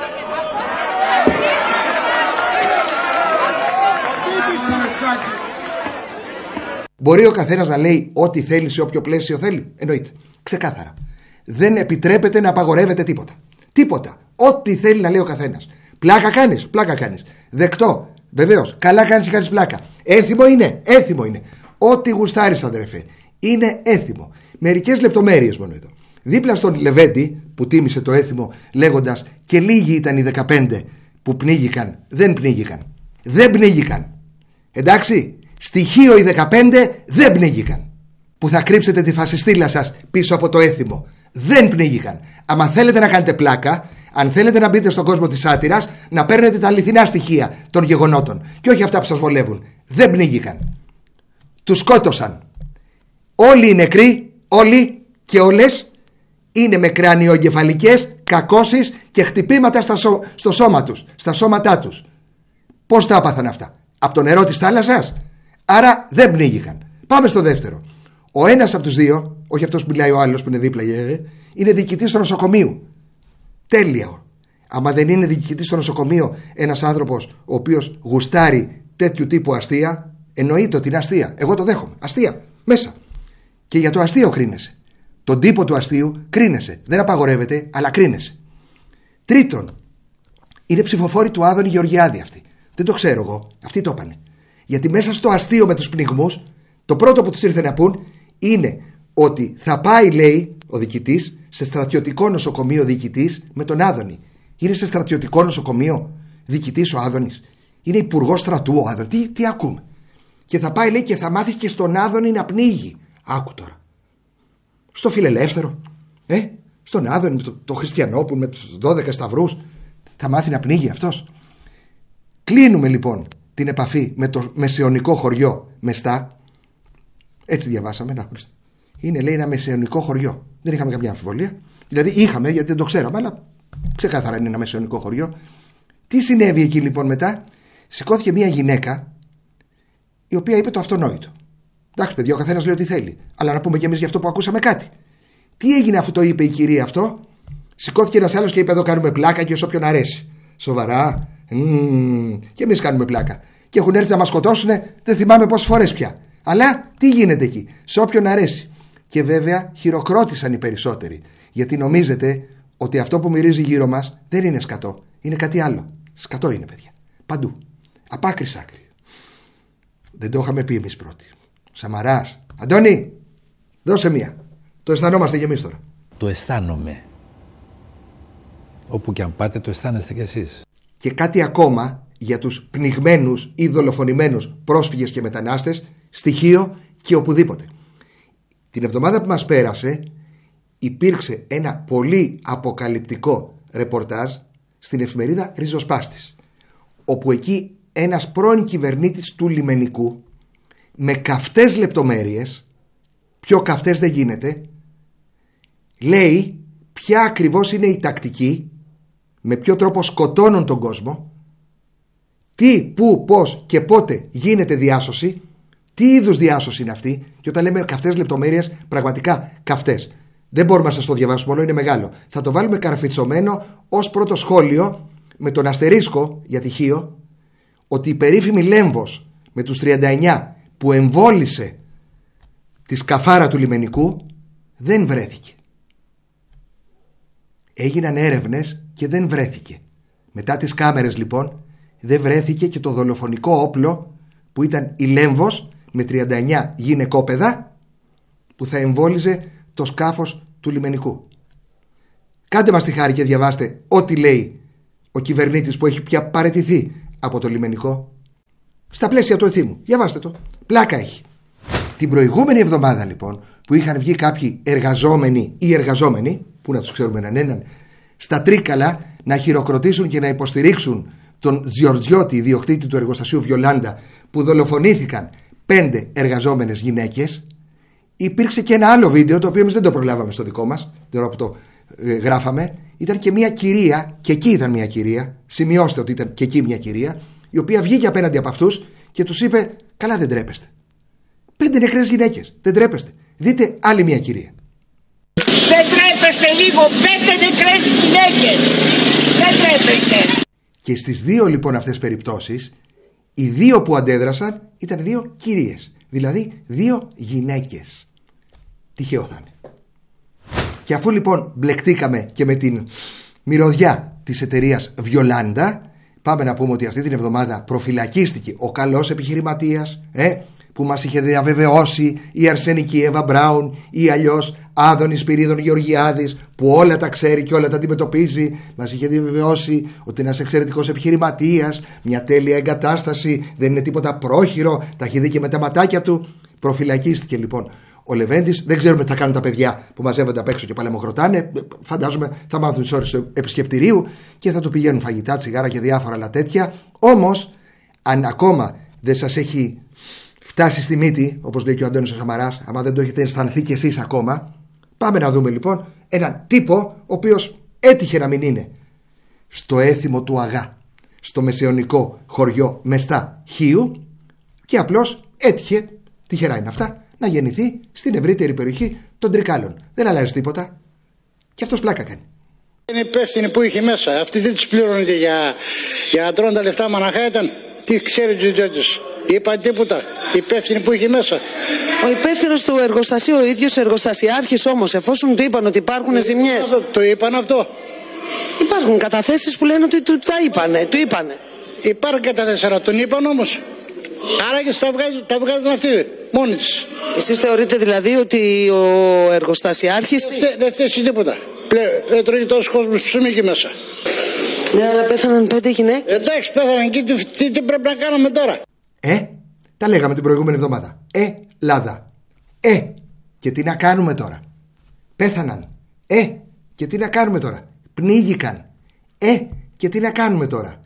[SPEAKER 1] Μπορεί ο καθένας να λέει ό,τι θέλει σε όποιο πλαίσιο θέλει. Εννοείται. Ξεκάθαρα. Δεν επιτρέπεται να απαγορεύεται τίποτα. Τίποτα. Ό,τι θέλει να λέει ο καθένας. Πλάκα κάνεις, πλάκα κάνεις. Δεκτό. Βεβαίως. Καλά κάνεις και κάνεις πλάκα. Έθιμο είναι, έθιμο είναι. Ό,τι γουστάρεις, αδερφέ. Είναι έθιμο. Μερικές λεπτομέρειες μόνο εδώ. Δίπλα στον Λεβέντη που τίμησε το έθιμο λέγοντας και λίγοι ήταν οι 15 που πνίγηκαν. Δεν πνίγηκαν. Δεν πνίγηκαν. Εντάξει. Στοιχείο οι 15 δεν πνίγηκαν. Που θα κρύψετε τη φασιστήλα σας πίσω από το έθιμο. Δεν πνίγηκαν. Άμα θέλετε να κάνετε πλάκα, αν θέλετε να μπείτε στον κόσμο της σάτυρας, να παίρνετε τα αληθινά στοιχεία των γεγονότων και όχι αυτά που σας βολεύουν. Δεν πνίγηκαν. Τους σκότωσαν. Όλοι οι νεκροί, όλοι και όλες, είναι με κρανιοεγκεφαλικές κακώσεις και χτυπήματα στο σώμα τους, στα σώματά τους. Πώς τα έπαθαν αυτά? Από το νερό της θάλασσας? Άρα δεν πνίγηκαν. Πάμε στο δεύτερο. Ο ένας από τους δύο, όχι αυτός που μιλάει ο άλλος που είναι δίπλα, είναι διοικητής του νοσοκομείου. Τέλειο. Άμα δεν είναι διοικητής στο νοσοκομείο ένας άνθρωπος ο οποίος γουστάρει τέτοιου τύπου αστεία, εννοείται ότι είναι αστεία. Εγώ το δέχομαι. Αστεία. Μέσα. Και για το αστείο κρίνεσαι. Τον τύπο του αστείου κρίνεσαι. Δεν απαγορεύεται, αλλά κρίνεσαι. Τρίτον, είναι ψηφοφόροι του Άδωνη Γεωργιάδη αυτοί. Δεν το ξέρω εγώ. Αυτοί το είπανε. Γιατί μέσα στο αστείο με τους πνιγμούς, το πρώτο που τους ήρθε να πούν είναι ότι θα πάει, λέει ο διοικητής, σε στρατιωτικό νοσοκομείο διοικητής με τον Άδωνη. Είναι σε στρατιωτικό νοσοκομείο διοικητής ο Άδωνης. Είναι υπουργός στρατού ο Άδωνης. Τι ακούμε. Και θα πάει, λέει, και θα μάθει και στον Άδωνη να πνίγει. Άκου τώρα. Στο Φιλελεύθερο, στον Άδωνη, το Χριστιανόπουλο με τους 12 σταυρούς, θα μάθει να πνίγει αυτός. Κλείνουμε λοιπόν την επαφή με το μεσαιωνικό χωριό Μεστά. Έτσι διαβάσαμε. Είναι, λέει, ένα μεσαιωνικό χωριό. Δεν είχαμε καμιά αμφιβολία. Δηλαδή είχαμε, γιατί δεν το ξέραμε, αλλά ξεκάθαρα είναι ένα μεσαιωνικό χωριό. Τι συνέβη εκεί λοιπόν μετά? Σηκώθηκε μια γυναίκα η οποία είπε το αυτονόητο. Εντάξει, παιδιά, ο καθένας λέει ό,τι θέλει. Αλλά να πούμε κι εμείς γι' αυτό που ακούσαμε κάτι. Τι έγινε αφού το είπε η κυρία αυτό? Σηκώθηκε ένας άλλος και είπε: εδώ κάνουμε πλάκα και σε όποιον αρέσει. Σοβαρά. Και εμείς κάνουμε πλάκα. Και έχουν έρθει να μας σκοτώσουν, δεν θυμάμαι πόσες φορές πια. Αλλά τι γίνεται εκεί? Σε όποιον αρέσει. Και βέβαια χειροκρότησαν οι περισσότεροι. Γιατί νομίζετε ότι αυτό που μυρίζει γύρω μας δεν είναι σκατό. Είναι κάτι άλλο. Σκατό είναι, παιδιά. Παντού. Απ' άκρη σ' άκρη. Δεν το είχαμε πει εμείς πρώτοι. Σαμαράς. Αντώνη, δώσε μία. Το αισθανόμαστε κι εμείς τώρα.
[SPEAKER 2] Το αισθάνομαι. Όπου και αν πάτε το αισθάνεστε κι εσείς.
[SPEAKER 1] Και κάτι ακόμα για τους πνιγμένους ή δολοφονημένους πρόσφυγες και μετανάστες, στοιχείο και οπουδήποτε. Την εβδομάδα που μας πέρασε υπήρξε ένα πολύ αποκαλυπτικό ρεπορτάζ στην εφημερίδα Ριζοσπάστης, όπου εκεί ένας πρώην κυβερνήτης του λιμενικού, με καυτές λεπτομέρειες, πιο καυτές δεν γίνεται, λέει ποια ακριβώς είναι η τακτική, με ποιο τρόπο σκοτώνουν τον κόσμο, τι, πού, πώς και πότε γίνεται διάσωση, τι είδους διάσωση είναι αυτή. Και όταν λέμε καυτές λεπτομέρειες, πραγματικά καυτές. Δεν μπορούμε να σας το διαβάσουμε όλο, είναι μεγάλο. Θα το βάλουμε καραφιτσωμένο ως πρώτο σχόλιο με τον αστερίσκο για τυχείο ότι η περίφημη Λέμβος με τους 39 που εμβόλησε τη σκαφάρα του λιμενικού δεν βρέθηκε. Έγιναν έρευνες και δεν βρέθηκε. Μετά τις κάμερες λοιπόν δεν βρέθηκε και το δολοφονικό όπλο που ήταν η Λέμβος με 39 γυναικόπαιδα που θα εμβόλιζε το σκάφος του λιμενικού. Κάντε μας τη χάρη και διαβάστε ό,τι λέει ο κυβερνήτης που έχει πια παραιτηθεί από το λιμενικό στα πλαίσια του εθήμου. Διαβάστε το. Πλάκα έχει. Την προηγούμενη εβδομάδα λοιπόν που είχαν βγει κάποιοι εργαζόμενοι ή εργαζόμενοι, που να τους ξέρουμε έναν, στα Τρίκαλα να χειροκροτήσουν και να υποστηρίξουν τον Τζιορτζιώτη, ιδιοκτήτη του εργοστασίου Βιολάντα, που δολοφονήθηκαν 5 εργαζόμενες γυναίκες, υπήρξε και ένα άλλο βίντεο το οποίο εμείς δεν το προλάβαμε στο δικό μας την ώρα που το γράφαμε. Ήταν και μια κυρία, και εκεί ήταν μια κυρία, σημειώστε ότι ήταν και εκεί μια κυρία, η οποία βγήκε απέναντι από αυτούς και τους είπε: καλά, δεν τρέπεστε. 5 νεκρές γυναίκες, δεν τρέπεστε. Δείτε άλλη μια κυρία.
[SPEAKER 9] Δεν τρέπεστε λίγο, 5 νεκρές γυναίκες. Δεν τρέπεστε.
[SPEAKER 1] Και στις δύο λοιπόν αυτές περιπτώσεις, οι δύο που αντέδρασαν ήταν 2 κυρίες. Δηλαδή 2 γυναίκες. Τυχαίο θα είναι. Και αφού λοιπόν μπλεκτήκαμε και με την μυρωδιά της εταιρείας Βιολάντα, πάμε να πούμε ότι αυτή την εβδομάδα προφυλακίστηκε ο καλός επιχειρηματίας που μας είχε διαβεβαιώσει η αρσενική Εύα Μπράουν ή αλλιώς Άδωνης Σπυρίδων Γεωργιάδης, που όλα τα ξέρει και όλα τα αντιμετωπίζει. Μας είχε διαβεβαιώσει ότι ένας εξαιρετικός επιχειρηματίας, μια τέλεια εγκατάσταση, δεν είναι τίποτα πρόχειρο, τα έχει δει και με τα ματάκια του. Προφυλακίστηκε λοιπόν ο Λεβέντης. Δεν ξέρουμε τι θα κάνουν τα παιδιά που μαζεύονται απ' έξω και παλαιμοκροτάνε. Φαντάζομαι θα μάθουν τις ώρες του επισκεπτηρίου και θα του πηγαίνουν φαγητά, τσιγάρα και διάφορα άλλα τέτοια. Όμως, αν ακόμα δεν σας έχει φτάσει στη μύτη, όπως λέει και ο Αντώνης ο Σαμαράς, άμα δεν το έχετε αισθανθεί κι εσείς ακόμα, πάμε να δούμε λοιπόν έναν τύπο ο οποίος έτυχε να μην είναι στο έθιμο του Αγά, στο μεσαιωνικό χωριό Μεστά Χίου, και απλώς έτυχε, τυχερά είναι αυτά, να γεννηθεί στην ευρύτερη περιοχή των Τρικάλων. Δεν αλλάζει τίποτα. Και αυτός πλάκα κάνει.
[SPEAKER 10] Είναι υπεύθυνοι που είχε μέσα. Αυτοί δεν τους πληρώνετε για να τρώνε τα λεφτά μαναχά ήταν. Τι ξέρει ο Τζιτζότζης. Είπαν τίποτα. Υπεύθυνοι που είχε μέσα.
[SPEAKER 11] Ο υπεύθυνος του εργοστασίου, ο ίδιος ο εργοστασιάρχης όμως, εφόσον του είπαν ότι υπάρχουν ζημιές.
[SPEAKER 10] Το είπαν αυτό.
[SPEAKER 11] Υπάρχουν καταθέσεις που λένε ότι του είπανε.
[SPEAKER 10] Υπάρχουν καταθέσεις, αλλά τον είπαν όμως. Άρα και τα βγάζουν αυτοί μόνοι της.
[SPEAKER 11] Εσείς θεωρείτε δηλαδή ότι ο εργοστασιάρχης...
[SPEAKER 10] Δεν φταίει τίποτα. Δεν τρώγει τόσο κόσμος ψωμί εκεί μέσα.
[SPEAKER 11] Ναι, αλλά πέθαναν 5 γυναίκες.
[SPEAKER 10] Εντάξει, πέθαναν και τι πρέπει να κάνουμε τώρα.
[SPEAKER 1] Τα λέγαμε την προηγούμενη εβδομάδα. Λάδα. Και τι να κάνουμε τώρα. Πέθαναν. Και τι να κάνουμε τώρα. Πνίγηκαν. Και τι να κάνουμε τώρα.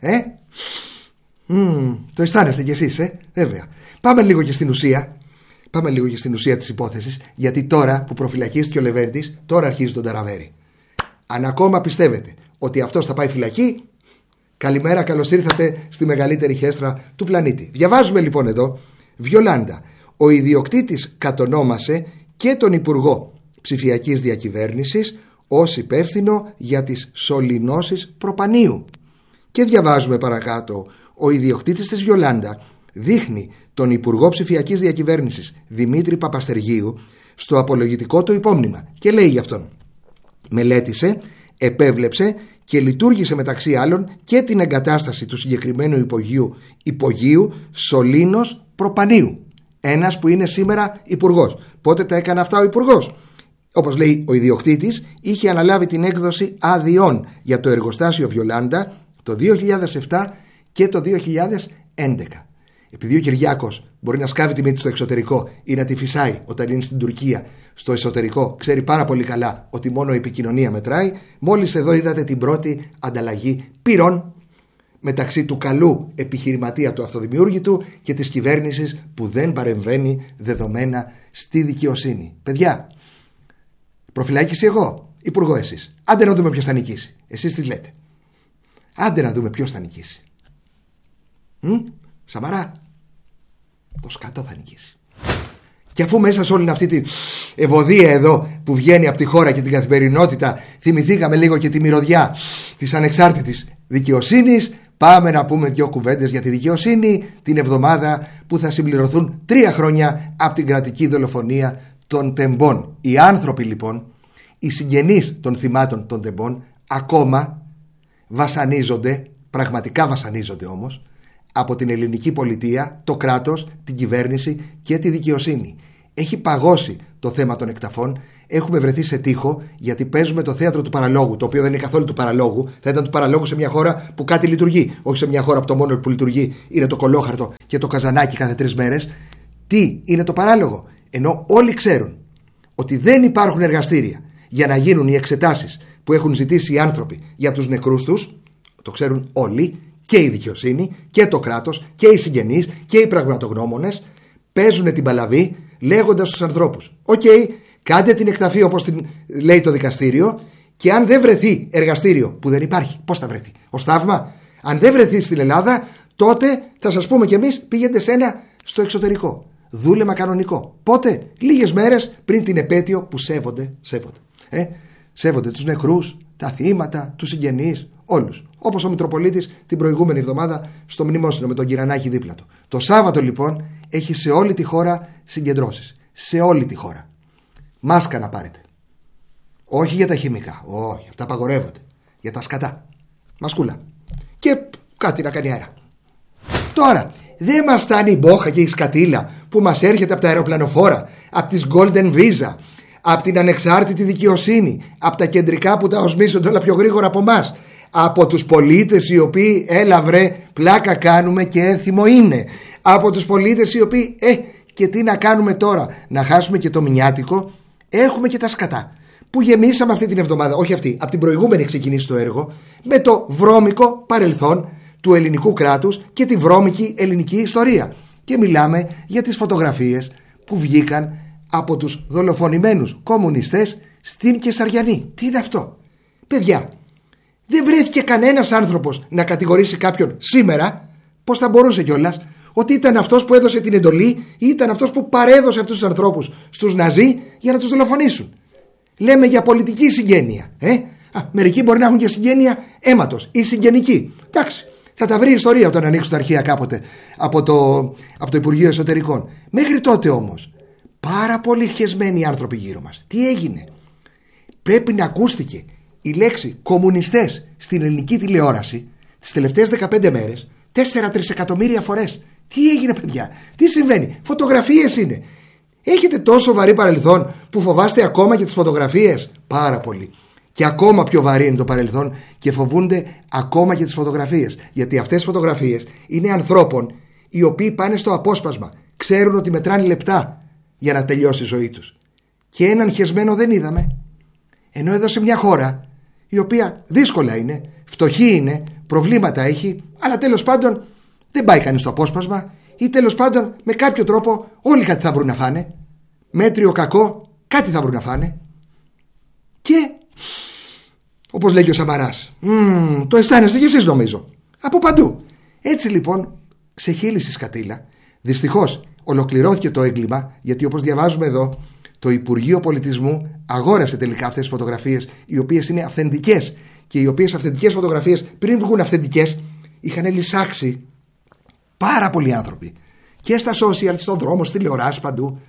[SPEAKER 1] Το αισθάνεστε κι εσείς, βέβαια. Πάμε λίγο και στην ουσία. Πάμε λίγο και στην ουσία της υπόθεσης. Γιατί τώρα που προφυλακίστηκε ο Λεβέντης, τώρα αρχίζει τον ταραβέρι. Αν ακόμα πιστεύετε ότι αυτός θα πάει φυλακή, καλημέρα, καλώς ήρθατε στη μεγαλύτερη χέστρα του πλανήτη. Διαβάζουμε λοιπόν εδώ, Βιολάντα. Ο ιδιοκτήτης κατονόμασε και τον Υπουργό Ψηφιακής Διακυβέρνησης ως υπεύθυνο για τις σωληνώσεις προπανίου. Και διαβάζουμε παρακάτω, ο ιδιοκτήτης της Βιολάντα δείχνει τον Υπουργό Ψηφιακής Διακυβέρνησης Δημήτρη Παπαστεργίου στο απολογητικό του υπόμνημα και λέει γι' αυτόν: μελέτησε, επέβλεψε και λειτουργήσε μεταξύ άλλων και την εγκατάσταση του συγκεκριμένου υπογείου σωλήνος προπανίου. Ένας που είναι σήμερα υπουργός. Πότε τα έκανε αυτά ο υπουργός? Όπως λέει ο ιδιοκτήτης, είχε αναλάβει την έκδοση αδειών για το εργοστάσιο Βιολάντα το 2007 και το 2011. Επειδή ο Κυριάκος μπορεί να σκάβει τη μύτη στο εξωτερικό ή να τη φυσάει όταν είναι στην Τουρκία στο εσωτερικό, ξέρει πάρα πολύ καλά ότι μόνο η επικοινωνία μετράει. Μόλις εδώ είδατε την πρώτη ανταλλαγή πυρών μεταξύ του καλού επιχειρηματία του αυτοδημιούργητου και της κυβέρνησης που δεν παρεμβαίνει δεδομένα στη δικαιοσύνη. Παιδιά, προφυλάκηση εγώ, υπουργό εσείς. Άντε να δούμε ποιος θα νικήσει. Εσείς τι λέτε? Άντε να δούμε ποιος θα νικήσει. Σαμαρά, το σκατό θα νικήσει. Και αφού μέσα σε όλη αυτή τη ευωδία εδώ που βγαίνει από τη χώρα και την καθημερινότητα θυμηθήκαμε λίγο και τη μυρωδιά της ανεξάρτητης δικαιοσύνης, πάμε να πούμε 2 κουβέντες για τη δικαιοσύνη την εβδομάδα που θα συμπληρωθούν 3 χρόνια από την κρατική δολοφονία των τεμπών. Οι άνθρωποι λοιπόν, οι συγγενείς των θυμάτων των τεμπών, ακόμα βασανίζονται, πραγματικά βασανίζονται όμως, από την ελληνική πολιτεία, το κράτος, την κυβέρνηση και τη δικαιοσύνη. Έχει παγώσει το θέμα των εκταφών. Έχουμε βρεθεί σε τείχο γιατί παίζουμε το θέατρο του παραλόγου, το οποίο δεν είναι καθόλου του παραλόγου. Θα ήταν του παραλόγου σε μια χώρα που κάτι λειτουργεί, όχι σε μια χώρα που το μόνο που λειτουργεί είναι το κολόχαρτο και το καζανάκι κάθε 3 μέρες. Τι είναι το παράλογο? Ενώ όλοι ξέρουν ότι δεν υπάρχουν εργαστήρια για να γίνουν οι εξετάσεις που έχουν ζητήσει οι άνθρωποι για τους νεκρούς τους, το ξέρουν όλοι, και η δικαιοσύνη και το κράτος και οι συγγενείς και οι πραγματογνώμονες, παίζουν την παλαβή λέγοντας στους ανθρώπους: «Οκ, κάντε την εκταφή όπως την λέει το δικαστήριο, και αν δεν βρεθεί εργαστήριο, που δεν υπάρχει, πώς θα βρεθεί? Ως θαύμα, αν δεν βρεθεί στην Ελλάδα, τότε θα σας πούμε κι εμείς, πήγαινε σε ένα στο εξωτερικό. Δούλεμα κανονικό. Πότε? Λίγες μέρες πριν την επέτειο που σέβονται. Σέβονται τους νεκρούς, τα θύματα, τους συγγενείς, όλους. Όπως ο Μητροπολίτης την προηγούμενη εβδομάδα στο μνημόσυνο με τον Κυρανάκη δίπλα του. Το Σάββατο λοιπόν έχει σε όλη τη χώρα συγκεντρώσεις. Σε όλη τη χώρα. Μάσκα να πάρετε. Όχι για τα χημικά. Όχι, αυτά απαγορεύονται. Για τα σκατά. Μασκούλα. Και κάτι να κάνει αέρα. Τώρα, δεν μας φτάνει η μπόχα και η σκατήλα που μας έρχεται από τα αεροπλανοφόρα, από τις Golden Visa, από την ανεξάρτητη δικαιοσύνη, από τα κεντρικά που τα οσμίζονται όλα πιο γρήγορα από εμάς, από τους πολίτες οι οποίοι, έλα βρε, πλάκα κάνουμε και έθιμο είναι, από τους πολίτες οι οποίοι, και τι να κάνουμε τώρα, να χάσουμε και το μηνιάτικο? Έχουμε και τα σκατά που γεμίσαμε αυτή την εβδομάδα, όχι αυτή, από την προηγούμενη ξεκινήσει το έργο, με το βρώμικο παρελθόν του ελληνικού κράτους και τη βρώμικη ελληνική ιστορία. Και μιλάμε για τις φωτογραφίες που βγήκαν από τους δολοφονημένους κομμουνιστές στην Κεσαριανή. Τι είναι αυτό? Παιδιά, δεν βρέθηκε κανένας άνθρωπος να κατηγορήσει κάποιον σήμερα, πώς θα μπορούσε κιόλας, ότι ήταν αυτός που έδωσε την εντολή ή ήταν αυτός που παρέδωσε αυτούς τους ανθρώπους στους Ναζί για να τους δολοφονήσουν. Λέμε για πολιτική συγγένεια. Μερικοί μπορεί να έχουν και συγγένεια αίματος ή συγγενική. Εντάξει, θα τα βρει η ιστορία όταν ανοίξουν τα αρχεία κάποτε από το Υπουργείο Εσωτερικών. Μέχρι τότε όμως, πάρα πολύ χεσμένοι άνθρωποι γύρω μας. Τι έγινε? Πρέπει να ακούστηκε η λέξη κομμουνιστές στην ελληνική τηλεόραση τις τελευταίες 15 μέρες 4-3 εκατομμύρια φορές. Τι έγινε, παιδιά? Τι συμβαίνει? Φωτογραφίες είναι. Έχετε τόσο βαρύ παρελθόν που φοβάστε ακόμα και τις φωτογραφίες? Πάρα πολύ. Και ακόμα πιο βαρύ είναι το παρελθόν και φοβούνται ακόμα και τις φωτογραφίες. Γιατί αυτές οι φωτογραφίες είναι ανθρώπων οι οποίοι πάνε στο απόσπασμα. Ξέρουν ότι μετράνε λεπτά για να τελειώσει η ζωή τους. Και έναν χεσμένο δεν είδαμε. Ενώ εδώ σε μια χώρα η οποία δύσκολα είναι, φτωχή είναι, προβλήματα έχει, αλλά τέλος πάντων δεν πάει κανείς στο απόσπασμα, ή τέλος πάντων με κάποιο τρόπο όλοι κάτι θα βρουν να φάνε. Μέτριο κακό, κάτι θα βρουν να φάνε. Και όπως λέει και ο Σαμαράς, το αισθάνεστε κι εσείς νομίζω, από παντού. Έτσι λοιπόν ξεχύλισε η σκατήλα. Δυστυχώς ολοκληρώθηκε το έγκλημα, γιατί όπως διαβάζουμε εδώ, το Υπουργείο Πολιτισμού αγόρασε τελικά αυτές τις φωτογραφίες, οι οποίες είναι αυθεντικές, και οι οποίες αυθεντικές φωτογραφίες, πριν βγουν αυθεντικές, είχαν λυσάξει πάρα πολλοί άνθρωποι και στα social, στον δρόμο, στη τηλεοράση, παντού.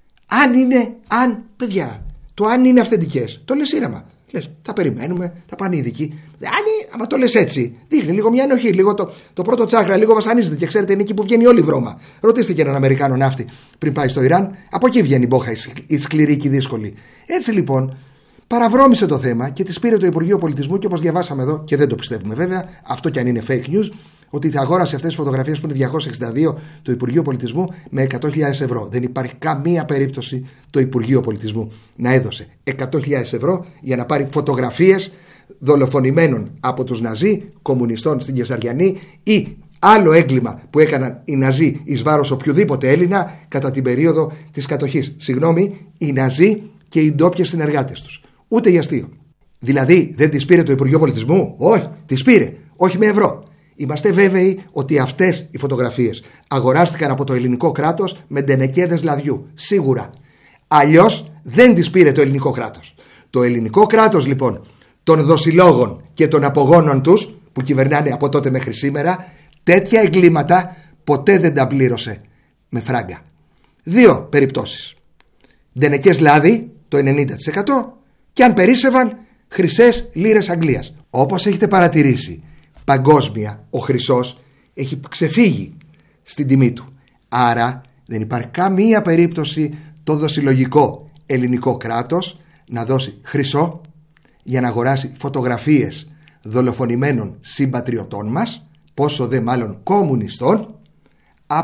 [SPEAKER 1] Παιδιά, το αν είναι αυθεντικές, το λες ήρεμα. Λες, θα περιμένουμε, θα πάνε οι ειδικοί. Άμα το λες έτσι, δείχνει λίγο μια ενοχή, λίγο το πρώτο τσάκρα, λίγο βασανίζεται. Και ξέρετε, είναι εκεί που βγαίνει όλη η βρώμα. Ρωτήστε και έναν Αμερικάνο ναύτη πριν πάει στο Ιράν, από εκεί βγαίνει η μπόχα, η σκληρή και η δύσκολη. Έτσι λοιπόν, παραβρώμησε το θέμα και τις πήρε το Υπουργείο Πολιτισμού, και όπως διαβάσαμε εδώ, και δεν το πιστεύουμε βέβαια, αυτό κι αν είναι fake news, ότι θα αγόρασε αυτές τις φωτογραφίες που είναι 262 το Υπουργείο Πολιτισμού με 100.000 ευρώ. Δεν υπάρχει καμία περίπτωση το Υπουργείο Πολιτισμού να έδωσε 100.000 ευρώ για να πάρει φωτογραφίες δολοφονημένων από τους Ναζί, κομμουνιστών στην Κεσαριανή, ή άλλο έγκλημα που έκαναν οι Ναζί εις βάρος οποιοδήποτε Έλληνα κατά την περίοδο της κατοχής. Συγγνώμη, οι Ναζί και οι ντόπιες συνεργάτες τους. Ούτε για αστείο. Δηλαδή δεν τις πήρε το Υπουργείο Πολιτισμού? Όχι, τις πήρε. Όχι με ευρώ. Είμαστε βέβαιοι ότι αυτές οι φωτογραφίες αγοράστηκαν από το ελληνικό κράτος με ντενεκέδες λαδιού. Σίγουρα. Αλλιώς δεν τις πήρε το ελληνικό κράτος. Το ελληνικό κράτος λοιπόν των δοσιλόγων και των απογόνων τους που κυβερνάνε από τότε μέχρι σήμερα, τέτοια εγκλήματα ποτέ δεν τα πλήρωσε με φράγκα. Δύο περιπτώσεις. Ντενεκές λάδι το 90% και αν περίσσευαν χρυσές λίρες Αγγλίας. Όπως έχετε παρατηρήσει, παγκόσμια ο χρυσός έχει ξεφύγει στην τιμή του. Άρα δεν υπάρχει καμία περίπτωση το δοσιλογικό ελληνικό κράτος να δώσει χρυσό για να αγοράσει φωτογραφίες δολοφονημένων συμπατριωτών μας, πόσο δε μάλλον κομμουνιστών,